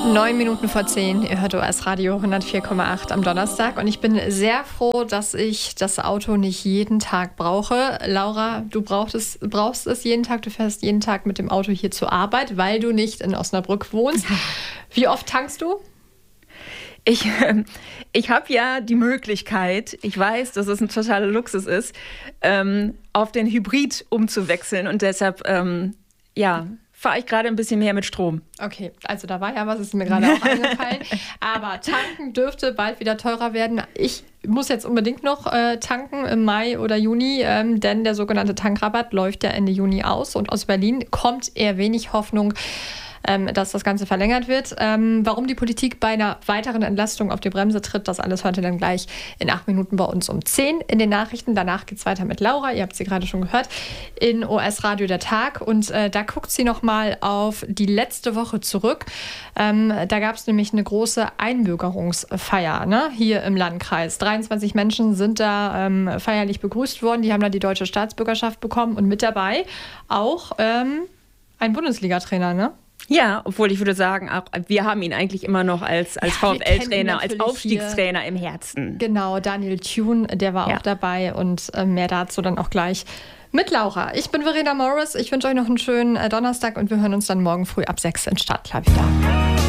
9 Minuten vor 10, ihr hört OS Radio 104,8 am Donnerstag und ich bin sehr froh, dass ich das Auto nicht jeden Tag brauche. Laura, du brauchst es jeden Tag, du fährst jeden Tag mit dem Auto hier zur Arbeit, weil du nicht in Osnabrück wohnst. Wie oft tankst du? Ich habe ja die Möglichkeit, ich weiß, dass es ein totaler Luxus ist, auf den Hybrid umzuwechseln und deshalb, fahre ich gerade ein bisschen mehr mit Strom. Okay, also da war ja was, ist mir gerade auch eingefallen. Aber tanken dürfte bald wieder teurer werden. Ich muss jetzt unbedingt noch tanken im Mai oder Juni, denn der sogenannte Tankrabatt läuft ja Ende Juni aus. Und aus Berlin kommt eher wenig Hoffnung, dass das Ganze verlängert wird. Warum die Politik bei einer weiteren Entlastung auf die Bremse tritt, das alles heute dann gleich in 8 Minuten bei uns um 10 in den Nachrichten. Danach geht es weiter mit Laura, ihr habt sie gerade schon gehört, in OS Radio der Tag. Und da guckt sie nochmal auf die letzte Woche zurück. Da gab es nämlich eine große Einbürgerungsfeier, hier im Landkreis. 23 Menschen sind da feierlich begrüßt worden. Die haben da die deutsche Staatsbürgerschaft bekommen und mit dabei auch ein Bundesliga-Trainer, ne? Ja, obwohl ich würde sagen, auch wir haben ihn eigentlich immer noch als VfL-Trainer, als Aufstiegstrainer im Herzen. Genau, Daniel Thune, der war auch dabei und mehr dazu dann auch gleich mit Laura. Ich bin Verena Morris, ich wünsche euch noch einen schönen Donnerstag und wir hören uns dann morgen früh ab 6 in Stadtklar wieder.